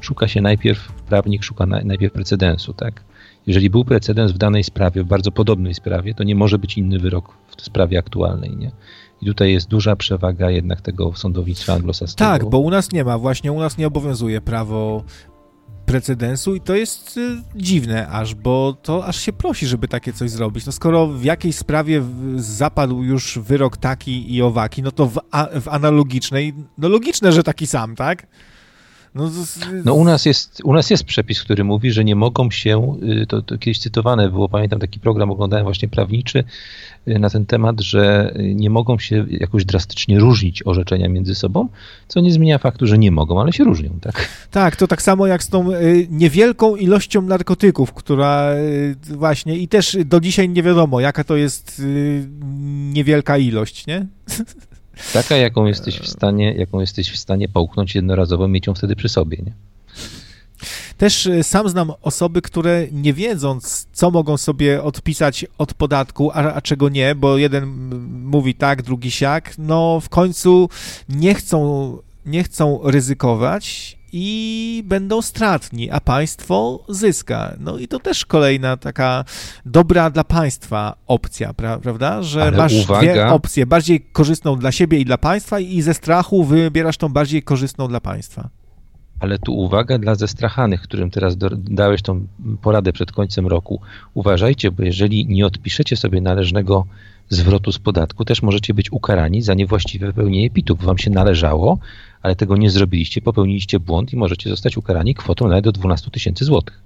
prawnik szuka najpierw precedensu, tak? Jeżeli był precedens w danej sprawie, w bardzo podobnej sprawie, to nie może być inny wyrok w sprawie aktualnej, nie? I tutaj jest duża przewaga jednak tego sądownictwa anglosaskiego. Tak, bo u nas nie ma, właśnie u nas nie obowiązuje prawo precedensu i to jest dziwne bo to aż się prosi, żeby takie coś zrobić. No skoro w jakiejś sprawie zapadł już wyrok taki i owaki, no to w analogicznej, no logiczne, że taki sam, tak? No u nas jest przepis, który mówi, że nie mogą się, to kiedyś cytowane było, pamiętam taki program, oglądałem właśnie prawniczy na ten temat, że nie mogą się jakoś drastycznie różnić orzeczenia między sobą, co nie zmienia faktu, że nie mogą, ale się różnią, tak? Tak, to tak samo jak z tą niewielką ilością narkotyków, która właśnie i też do dzisiaj nie wiadomo, jaka to jest niewielka ilość, nie? Taka, jaką jesteś w stanie połknąć jednorazowo, mieć ją wtedy przy sobie, nie? Też sam znam osoby, które nie wiedząc, co mogą sobie odpisać od podatku, a czego nie, bo jeden mówi tak, drugi siak, no w końcu nie chcą ryzykować i będą stratni, a państwo zyska. No i to też kolejna taka dobra dla państwa opcja, prawda? Że ale masz uwaga, dwie opcje, bardziej korzystną dla siebie i dla państwa i ze strachu wybierasz tą bardziej korzystną dla państwa. Ale tu uwaga dla zestrachanych, którym teraz dałeś tą poradę przed końcem roku. Uważajcie, bo jeżeli nie odpiszecie sobie należnego zwrotu z podatku, też możecie być ukarani za niewłaściwe wypełnienie PIT-u. Wam się należało, ale tego nie zrobiliście, popełniliście błąd i możecie zostać ukarani kwotą nawet do 12 000 złotych.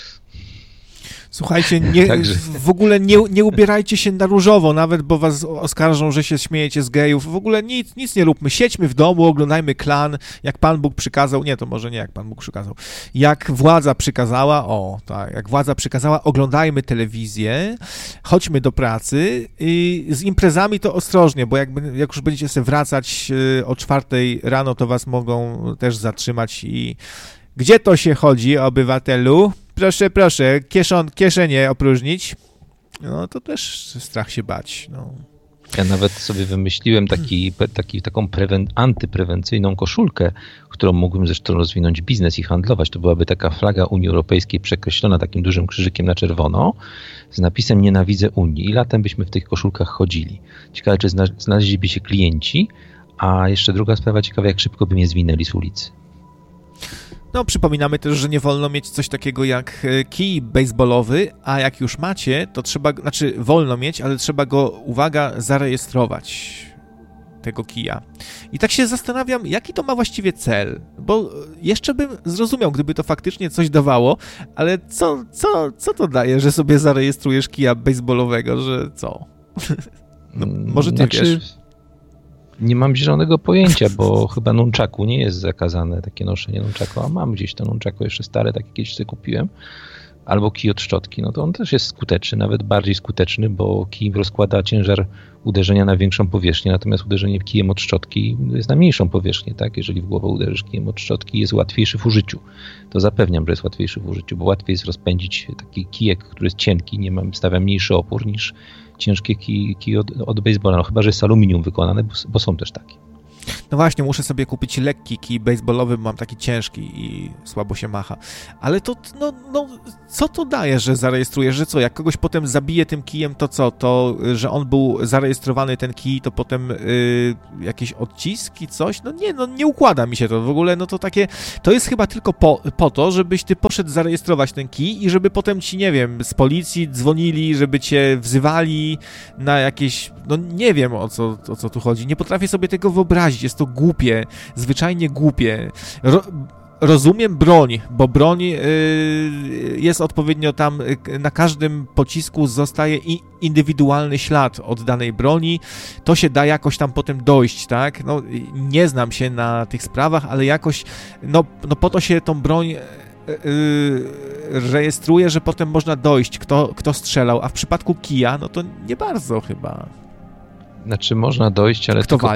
Słuchajcie, w ogóle nie ubierajcie się na różowo, nawet bo was oskarżą, że się śmiejecie z gejów. W ogóle nic nie róbmy. Siedźmy w domu, oglądajmy Klan, jak Pan Bóg przykazał. Nie, to może nie jak Pan Bóg przykazał. Jak władza przykazała, jak władza przykazała, oglądajmy telewizję, chodźmy do pracy i z imprezami to ostrożnie, bo jak już będziecie sobie wracać o 4 rano, to was mogą też zatrzymać i gdzie to się chodzi, obywatelu? Proszę, kieszenie opróżnić. No to też strach się bać. No. Ja nawet sobie wymyśliłem taką antyprewencyjną koszulkę, którą mógłbym zresztą rozwinąć biznes i handlować. To byłaby taka flaga Unii Europejskiej przekreślona takim dużym krzyżykiem na czerwono z napisem "Nienawidzę Unii" i latem byśmy w tych koszulkach chodzili. Ciekawe, czy znaleźliby się klienci, a jeszcze druga sprawa ciekawa, jak szybko by mnie zwinęli z ulicy. No, przypominamy też, że nie wolno mieć coś takiego jak kij baseballowy, a jak już macie, to wolno mieć, ale trzeba go, uwaga, zarejestrować, tego kija. I tak się zastanawiam, jaki to ma właściwie cel, bo jeszcze bym zrozumiał, gdyby to faktycznie coś dawało, ale co to daje, że sobie zarejestrujesz kija baseballowego, że co? No, może ty wiesz. Nie mam zielonego pojęcia, bo chyba nunchaku nie jest zakazane takie noszenie nunchaku, a mam gdzieś to nunchaku jeszcze stare, takie kiedyś sobie kupiłem. albo kij od szczotki, no to on też jest skuteczny, nawet bardziej skuteczny, bo kij rozkłada ciężar uderzenia na większą powierzchnię, natomiast uderzenie kijem od szczotki jest na mniejszą powierzchnię, tak? Jeżeli w głowę uderzysz kijem od szczotki, jest łatwiejszy w użyciu. To zapewniam, że jest łatwiejszy w użyciu, bo łatwiej jest rozpędzić taki kijek, który jest cienki, stawia mniejszy opór niż ciężkie kij od baseballa, no chyba że jest z aluminium wykonane, bo są też takie. No właśnie, muszę sobie kupić lekki kij baseballowy, bo mam taki ciężki i słabo się macha. Ale to, co to daje, że zarejestrujesz, że co, jak kogoś potem zabije tym kijem, to co? To, że on był zarejestrowany, ten kij, to potem jakieś odciski, coś? Nie układa mi się to w ogóle, no to takie, to jest chyba tylko po to, żebyś ty poszedł zarejestrować ten kij i żeby potem ci, nie wiem, z policji dzwonili, żeby cię wzywali na jakieś, nie wiem o co tu chodzi, nie potrafię sobie tego wyobrazić, jest to głupie, zwyczajnie głupie. Rozumiem broń, bo broń jest odpowiednio tam, na każdym pocisku zostaje indywidualny ślad od danej broni, to się da jakoś tam potem dojść, tak? Nie znam się na tych sprawach, ale jakoś, po to się tą broń rejestruje, że potem można dojść, kto strzelał, a w przypadku kija, to nie bardzo chyba. Znaczy można dojść, ale tylko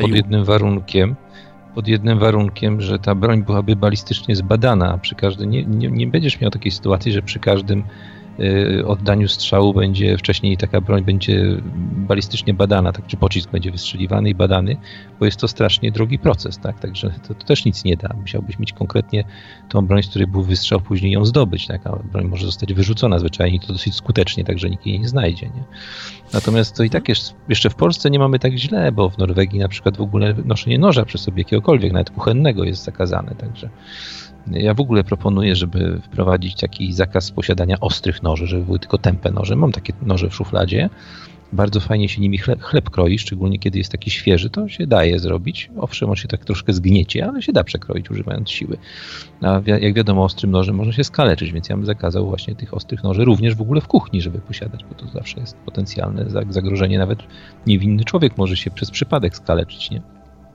pod jednym warunkiem, że ta broń byłaby balistycznie zbadana, a przy każdym nie będziesz miał takiej sytuacji, że przy każdym oddaniu strzału wcześniej taka broń będzie balistycznie badana, tak, czy pocisk będzie wystrzeliwany i badany, bo jest to strasznie drogi proces, tak, także to też nic nie da. Musiałbyś mieć konkretnie tą broń, z której był wystrzał, później ją zdobyć, tak, a broń może zostać wyrzucona zwyczajnie, to dosyć skutecznie, także nikt jej nie znajdzie, nie? Natomiast to i tak jeszcze w Polsce nie mamy tak źle, bo w Norwegii na przykład w ogóle noszenie noża przy sobie jakiegokolwiek, nawet kuchennego jest zakazane, także ja w ogóle proponuję, żeby wprowadzić taki zakaz posiadania ostrych noży, żeby były tylko tępe noże. Mam takie noże w szufladzie. Bardzo fajnie się nimi chleb kroi, szczególnie kiedy jest taki świeży, to się daje zrobić. Owszem, on się tak troszkę zgniecie, ale się da przekroić używając siły. A jak wiadomo, ostrym nożem można się skaleczyć, więc ja bym zakazał właśnie tych ostrych noży również w ogóle w kuchni, żeby posiadać, bo to zawsze jest potencjalne zagrożenie. Nawet niewinny człowiek może się przez przypadek skaleczyć, nie?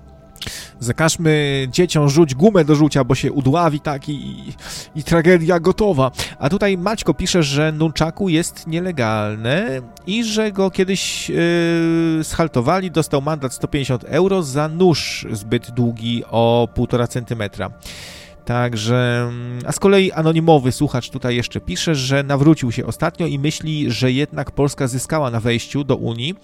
Zakażmy dzieciom rzuć gumę do rzucia, bo się udławi tak i tragedia gotowa. A tutaj Maćko pisze, że nunchaku jest nielegalne i że go kiedyś schaltowali, dostał mandat 150 € za nóż zbyt długi o 1,5 centymetra. Także, a z kolei anonimowy słuchacz tutaj jeszcze pisze, że nawrócił się ostatnio i myśli, że jednak Polska zyskała na wejściu do Unii.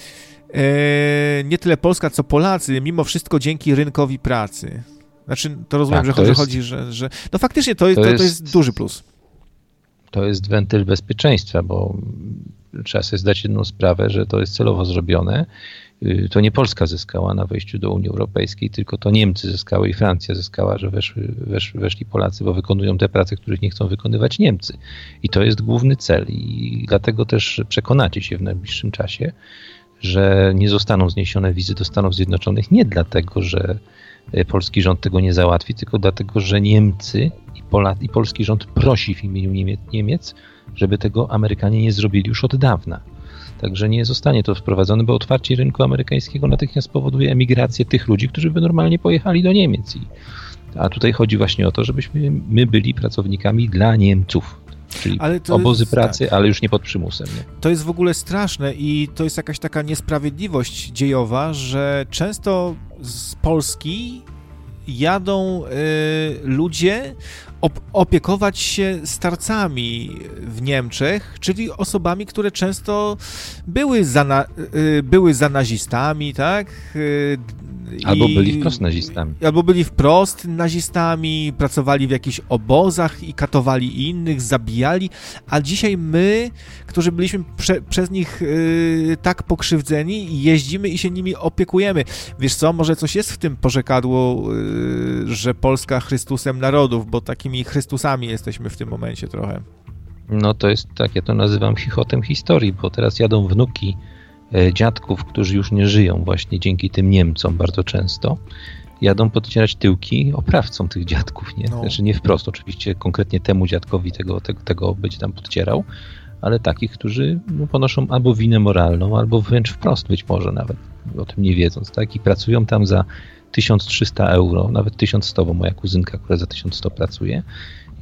Nie tyle Polska, co Polacy, mimo wszystko dzięki rynkowi pracy. Znaczy, to rozumiem, tak, że chodzi, że... No faktycznie to jest duży plus. To jest wentyl bezpieczeństwa, bo trzeba sobie zdać jedną sprawę, że to jest celowo zrobione. To nie Polska zyskała na wejściu do Unii Europejskiej, tylko to Niemcy zyskały i Francja zyskała, że weszli Polacy, bo wykonują te prace, których nie chcą wykonywać Niemcy. I to jest główny cel. I dlatego też przekonacie się w najbliższym czasie, że nie zostaną zniesione wizy do Stanów Zjednoczonych nie dlatego, że polski rząd tego nie załatwi, tylko dlatego, że Niemcy i polski rząd prosi w imieniu Niemiec, żeby tego Amerykanie nie zrobili już od dawna. Także nie zostanie to wprowadzone, bo otwarcie rynku amerykańskiego natychmiast spowoduje emigrację tych ludzi, którzy by normalnie pojechali do Niemiec. A tutaj chodzi właśnie o to, żebyśmy my byli pracownikami dla Niemców. Czyli obozy pracy, tak, ale już nie pod przymusem. Nie? To jest w ogóle straszne i to jest jakaś taka niesprawiedliwość dziejowa, że często z Polski jadą ludzie opiekować się starcami w Niemczech, czyli osobami, które często były za nazistami, tak? Albo byli wprost nazistami. Albo byli wprost nazistami, pracowali w jakichś obozach i katowali innych, zabijali, a dzisiaj my, którzy byliśmy przez nich tak pokrzywdzeni, jeździmy i się nimi opiekujemy. Wiesz co, może coś jest w tym porzekadło, że Polska Chrystusem narodów, bo takimi Chrystusami jesteśmy w tym momencie trochę. No to jest tak, ja to nazywam chichotem historii, bo teraz jadą wnuki dziadków, którzy już nie żyją właśnie dzięki tym Niemcom bardzo często, jadą podcierać tyłki oprawcom tych dziadków, nie? Znaczy nie wprost, oczywiście konkretnie temu dziadkowi tego będzie tam podcierał, ale takich, którzy ponoszą albo winę moralną, albo wręcz wprost być może nawet, o tym nie wiedząc, tak? I pracują tam za 1300 €, nawet 1100, bo moja kuzynka, która za 1100 pracuje,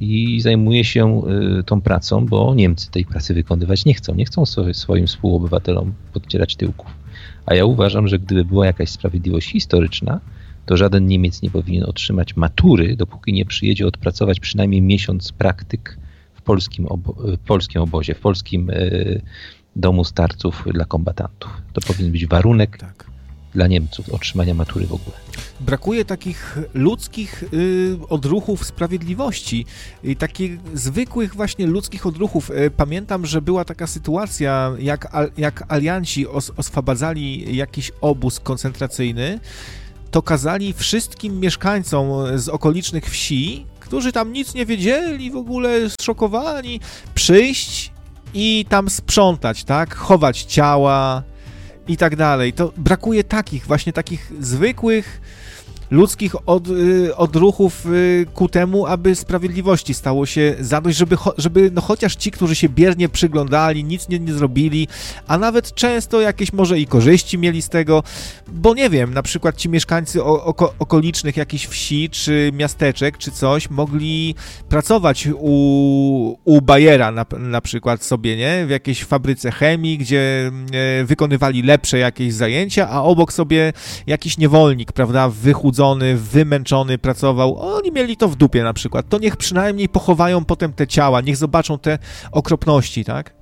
i zajmuje się tą pracą, bo Niemcy tej pracy wykonywać nie chcą swoim współobywatelom podcierać tyłków. A ja uważam, że gdyby była jakaś sprawiedliwość historyczna, to żaden Niemiec nie powinien otrzymać matury, dopóki nie przyjedzie odpracować przynajmniej miesiąc praktyk w polskim obozie, w polskim domu starców dla kombatantów. To powinien być warunek dla Niemców otrzymania matury w ogóle. Brakuje takich ludzkich odruchów sprawiedliwości, takich zwykłych właśnie ludzkich odruchów. Pamiętam, że była taka sytuacja, jak alianci oswabadzali jakiś obóz koncentracyjny, to kazali wszystkim mieszkańcom z okolicznych wsi, którzy tam nic nie wiedzieli, w ogóle zszokowani, przyjść i tam sprzątać, tak? Chować ciała i tak dalej. To brakuje takich zwykłych ludzkich odruchów ku temu, aby sprawiedliwości stało się zadość, żeby no chociaż ci, którzy się biernie przyglądali, nic nie zrobili, a nawet często jakieś może i korzyści mieli z tego, bo nie wiem, na przykład ci mieszkańcy okolicznych jakichś wsi, czy miasteczek, czy coś, mogli pracować u Bayera na przykład sobie, nie? W jakiejś fabryce chemii, gdzie wykonywali lepsze jakieś zajęcia, a obok sobie jakiś niewolnik, prawda, wychudzony, wymęczony pracował, oni mieli to w dupie na przykład, to niech przynajmniej pochowają potem te ciała, niech zobaczą te okropności, tak?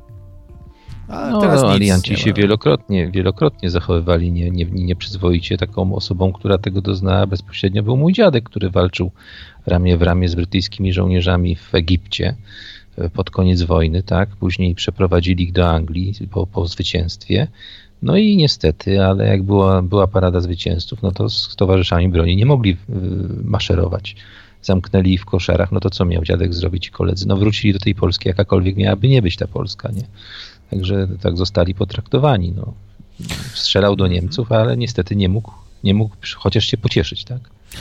A teraz alianci się wielokrotnie zachowywali nieprzyzwoicie. Taką osobą, która tego doznała bezpośrednio, był mój dziadek, który walczył ramię w ramię z brytyjskimi żołnierzami w Egipcie pod koniec wojny, tak? Później przeprowadzili ich do Anglii po zwycięstwie. No i niestety, ale jak była parada zwycięzców, no to z towarzyszami broni nie mogli maszerować. Zamknęli ich w koszarach, no to co miał dziadek zrobić i koledzy? No wrócili do tej Polski, jakakolwiek miałaby nie być ta Polska, nie? Także tak zostali potraktowani, no. Strzelał do Niemców, ale niestety nie mógł chociaż się pocieszyć, tak?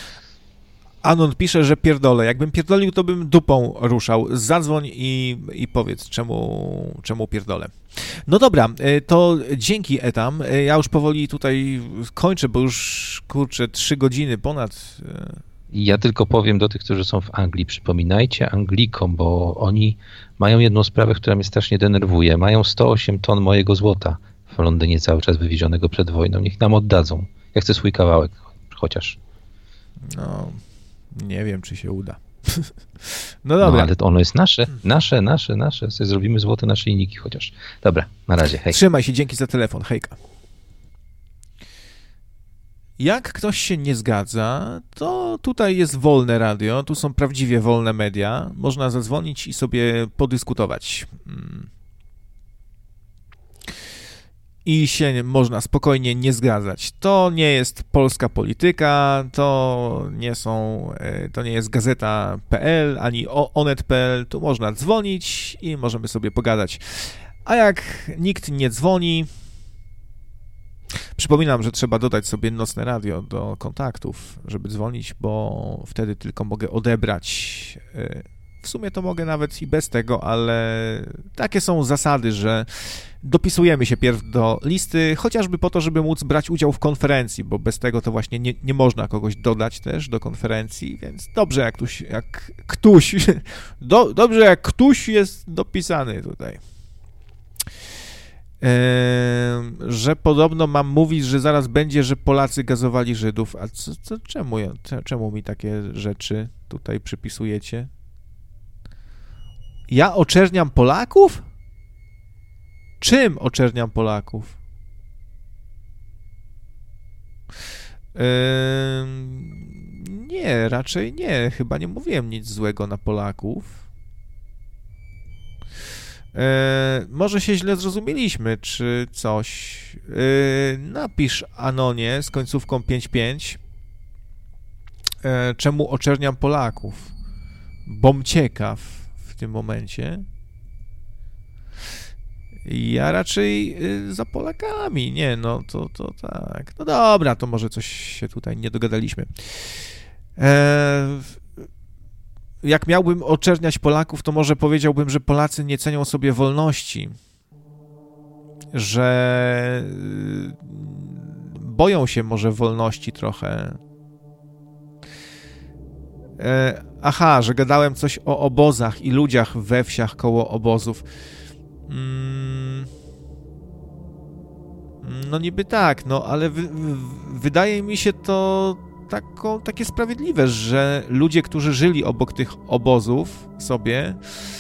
Anon pisze, że pierdolę. Jakbym pierdolił, to bym dupą ruszał. Zadzwoń i powiedz, czemu pierdolę. No dobra, to dzięki Etam. Ja już powoli tutaj kończę, bo już, kurczę, 3 godziny ponad. Ja tylko powiem do tych, którzy są w Anglii, przypominajcie Anglikom, bo oni mają jedną sprawę, która mnie strasznie denerwuje. Mają 108 ton mojego złota w Londynie cały czas wywiezionego przed wojną. Niech nam oddadzą. Ja chcę swój kawałek chociaż. No, nie wiem, czy się uda. No dobra. No, ale to ono jest nasze. Sobie zrobimy złote naszyjniki chociaż. Dobra, na razie, hej. Trzymaj się, dzięki za telefon, hejka. Jak ktoś się nie zgadza, to tutaj jest wolne radio, tu są prawdziwie wolne media, można zadzwonić i sobie podyskutować. I się można spokojnie nie zgadzać. To nie jest polska polityka, to nie jest gazeta.pl, ani onet.pl, tu można dzwonić i możemy sobie pogadać. A jak nikt nie dzwoni, przypominam, że trzeba dodać sobie nocne radio do kontaktów, żeby dzwonić, bo wtedy tylko mogę odebrać. W sumie to mogę nawet i bez tego, ale takie są zasady, że dopisujemy się pierw do listy, chociażby po to, żeby móc brać udział w konferencji, bo bez tego to właśnie nie można kogoś dodać też do konferencji, więc dobrze jak ktoś jest dopisany tutaj. Że podobno mam mówić, że zaraz będzie, że Polacy gazowali Żydów. A czemu mi takie rzeczy tutaj przypisujecie? Ja oczerniam Polaków? Czym oczerniam Polaków? Nie, raczej nie. Chyba nie mówiłem nic złego na Polaków. Może się źle zrozumieliśmy, czy coś. Napisz Anonie z końcówką 55. Czemu oczerniam Polaków? Bom ciekaw w tym momencie. Ja raczej za Polakami. Nie, no to tak. No dobra, to może coś się tutaj nie dogadaliśmy. Jak miałbym oczerniać Polaków, to może powiedziałbym, że Polacy nie cenią sobie wolności, że boją się może wolności trochę, Aha, że gadałem coś o obozach i ludziach we wsiach koło obozów. No niby tak, no ale wydaje mi się to takie sprawiedliwe, że ludzie, którzy żyli obok tych obozów sobie,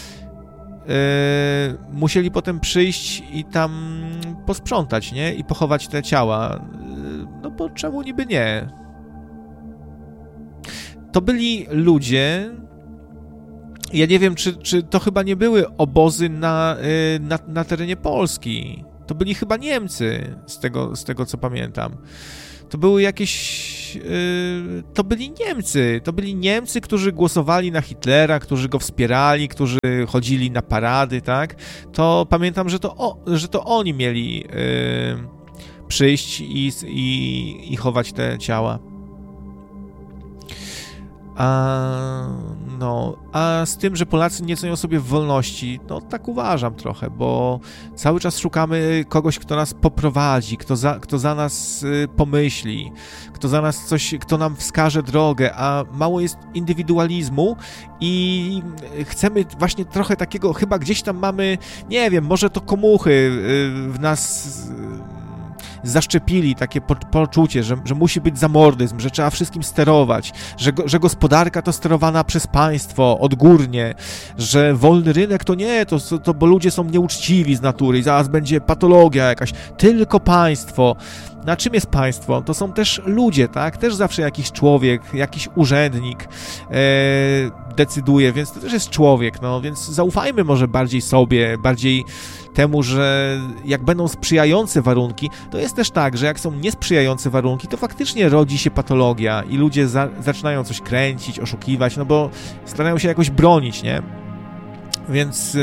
musieli potem przyjść i tam posprzątać, nie? I pochować te ciała. No bo czemu niby nie? To byli ludzie, ja nie wiem, czy to chyba nie były obozy na terenie Polski. To byli chyba Niemcy, z tego co pamiętam. To były jakieś... To byli Niemcy, którzy głosowali na Hitlera, którzy go wspierali, którzy chodzili na parady, tak? To pamiętam, że to oni mieli przyjść i chować te ciała. A z tym, że Polacy nie cenią sobie wolności, no tak uważam trochę, bo cały czas szukamy kogoś, kto nas poprowadzi, kto za nas pomyśli, kto nam wskaże drogę, a mało jest indywidualizmu i chcemy właśnie trochę takiego, chyba gdzieś tam mamy, nie wiem, może to komuchy w nas zaszczepili takie poczucie, że musi być zamordyzm, że trzeba wszystkim sterować, że gospodarka to sterowana przez państwo odgórnie, że wolny rynek to nie, to bo ludzie są nieuczciwi z natury i zaraz będzie patologia jakaś, tylko państwo. Na czym jest państwo? To są też ludzie, tak? Też zawsze jakiś człowiek, jakiś urzędnik decyduje, więc to też jest człowiek, no więc zaufajmy może bardziej sobie, bardziej temu, że jak będą sprzyjające warunki, to jest też tak, że jak są niesprzyjające warunki, to faktycznie rodzi się patologia i ludzie zaczynają coś kręcić, oszukiwać, no bo starają się jakoś bronić, nie? Więc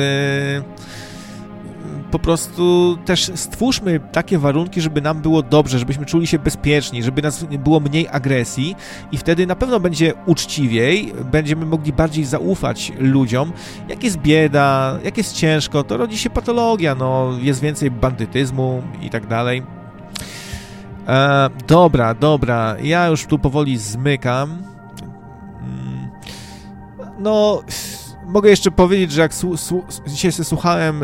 po prostu też stwórzmy takie warunki, żeby nam było dobrze, żebyśmy czuli się bezpieczni, żeby nas było mniej agresji i wtedy na pewno będzie uczciwiej, będziemy mogli bardziej zaufać ludziom. Jak jest bieda, jak jest ciężko, to rodzi się patologia, no jest więcej bandytyzmu i tak dalej. Dobra, ja już tu powoli zmykam. No... Mogę jeszcze powiedzieć, że jak dzisiaj słuchałem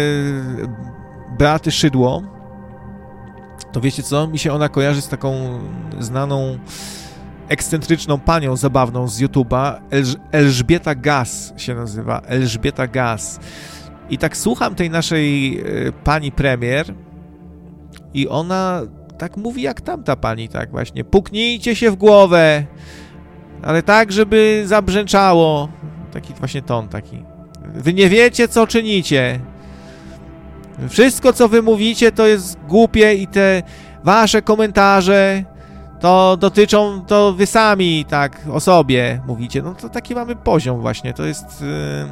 Beaty Szydło, to wiecie co? Mi się ona kojarzy z taką znaną, ekscentryczną panią zabawną z YouTube'a. Elżbieta Gaz się nazywa. Elżbieta Gaz. I tak słucham tej naszej pani premier i ona tak mówi jak tamta pani, tak właśnie. Puknijcie się w głowę, ale tak, żeby zabrzęczało. Taki właśnie ton taki. Wy nie wiecie, co czynicie. Wszystko, co wy mówicie, to jest głupie i te wasze komentarze to dotyczą, to wy sami tak o sobie mówicie. No to taki mamy poziom właśnie. To jest...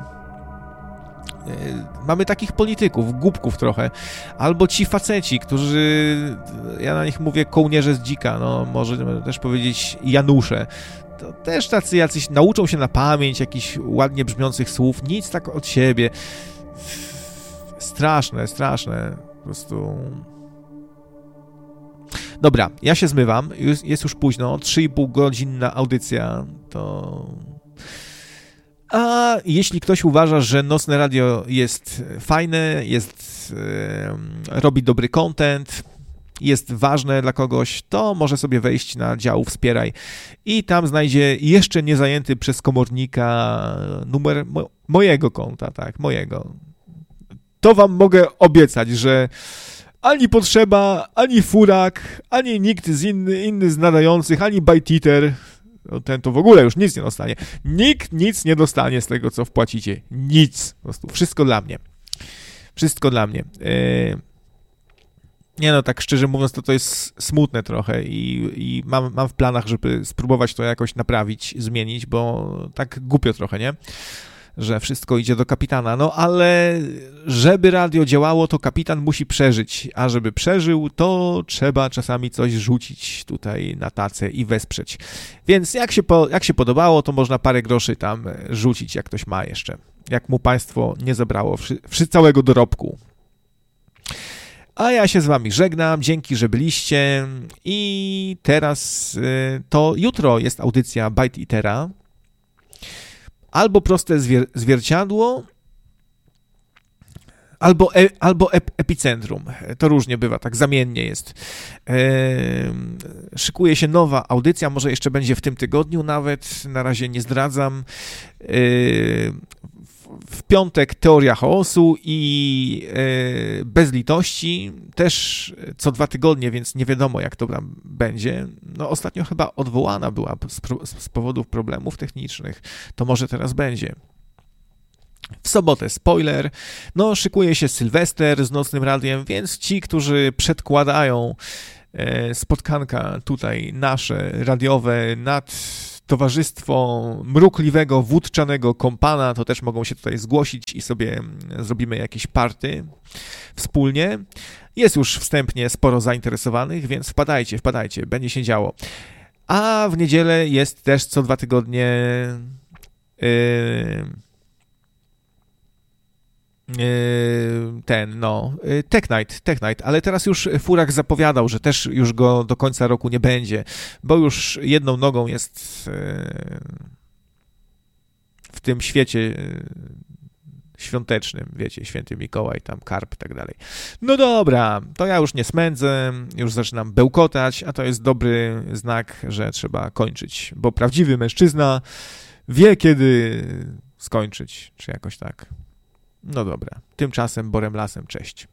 mamy takich polityków, głupków trochę. Albo ci faceci, którzy... Ja na nich mówię kołnierze z dzika. No może też powiedzieć Janusze. To też tacy jacyś nauczą się na pamięć jakichś ładnie brzmiących słów, nic tak od siebie. Straszne. Po prostu... Dobra, ja się zmywam. Jest już późno, 3,5-godzinna audycja. To... A jeśli ktoś uważa, że Nocne Radio jest fajne, robi dobry content, jest ważne dla kogoś, to może sobie wejść na dział Wspieraj i tam znajdzie jeszcze niezajęty przez komornika numer mojego konta, tak, mojego. To wam mogę obiecać, że ani Potrzeba, ani Furak, ani nikt inny z nadających, ani Bajtiter, ten to w ogóle już nic nie dostanie. Nikt nic nie dostanie z tego, co wpłacicie. Nic. Po prostu wszystko dla mnie. Wszystko dla mnie. Nie no, tak szczerze mówiąc, to jest smutne trochę i mam w planach, żeby spróbować to jakoś naprawić, zmienić, bo tak głupio trochę, nie? Że wszystko idzie do kapitana. No ale żeby radio działało, to kapitan musi przeżyć, a żeby przeżył, to trzeba czasami coś rzucić tutaj na tacę i wesprzeć. Więc jak się podobało, to można parę groszy tam rzucić, jak ktoś ma jeszcze. Jak mu państwo nie zabrało całego dorobku. A ja się z wami żegnam, dzięki, że byliście i teraz to jutro jest audycja Bajtitera Albo proste zwierciadło, albo epicentrum. To różnie bywa, tak zamiennie jest. Szykuje się nowa audycja, może jeszcze będzie w tym tygodniu nawet, na razie nie zdradzam. W piątek Teoria Chaosu i Bez litości, też co 2 tygodnie, więc nie wiadomo, jak to tam będzie. No, ostatnio chyba odwołana była z powodów problemów technicznych, to może teraz będzie. W sobotę spoiler, no szykuje się Sylwester z Nocnym Radiem, więc ci, którzy przedkładają spotkanka tutaj nasze radiowe nad Towarzystwo Mrukliwego Wódczanego Kompana, to też mogą się tutaj zgłosić i sobie zrobimy jakieś party wspólnie. Jest już wstępnie sporo zainteresowanych, więc wpadajcie, będzie się działo. A w niedzielę jest też co 2 tygodnie Tech Night, ale teraz już Furak zapowiadał, że też już go do końca roku nie będzie, bo już jedną nogą jest w tym świecie świątecznym, wiecie, Święty Mikołaj, tam karp i tak dalej. No dobra, to ja już nie smędzę, już zaczynam bełkotać, a to jest dobry znak, że trzeba kończyć, bo prawdziwy mężczyzna wie, kiedy skończyć, czy jakoś tak. No dobra, tymczasem Borem Lasem, cześć.